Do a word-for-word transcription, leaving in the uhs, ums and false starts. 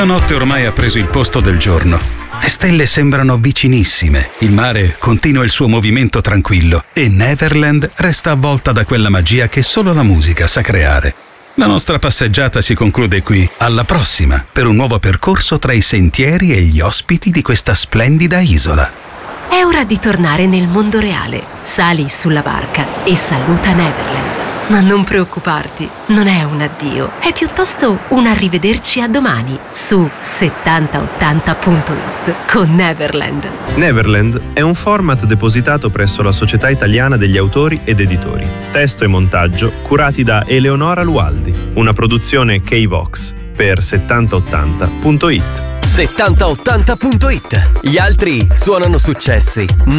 La notte ormai ha preso il posto del giorno. Le stelle sembrano vicinissime, il mare continua il suo movimento tranquillo e Neverland resta avvolta da quella magia che solo la musica sa creare. La nostra passeggiata si conclude qui. Alla prossima, per un nuovo percorso tra i sentieri e gli ospiti di questa splendida isola. È ora di tornare nel mondo reale. Sali sulla barca e saluta Neverland. Ma non preoccuparti, non è un addio, è piuttosto un arrivederci a domani su settanta ottanta punto it con Neverland. Neverland è un format depositato presso la Società Italiana degli Autori ed Editori. Testo e montaggio curati da Eleonora Lualdi. Una produzione K-Vox per settanta ottanta punto it. settanta ottanta punto it. Gli altri suonano successi.